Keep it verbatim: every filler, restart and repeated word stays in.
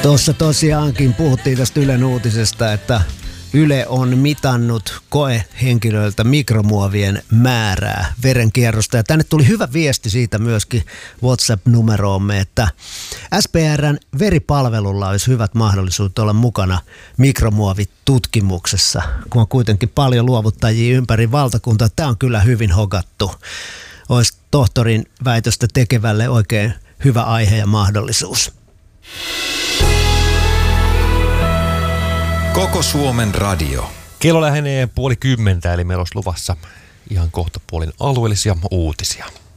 Tuossa tosiaankin puhuttiin tästä Ylen uutisesta, että Yle on mitannut koehenkilöiltä mikromuovien määrää verenkierrosta. Ja tänne tuli hyvä viesti siitä myöskin WhatsApp-numeroomme, että S P R:n veripalvelulla olisi hyvät mahdollisuudet olla mukana mikromuovitutkimuksessa, kun on kuitenkin paljon luovuttajia ympäri valtakuntaa. Tämä on kyllä hyvin hokattu. Olisi tohtorin väitöstä tekevälle oikein hyvä aihe ja mahdollisuus. Koko Suomen radio. Kello lähenee puoli kymmentä, eli meillä olisi luvassa ihan kohta puolin alueellisia uutisia.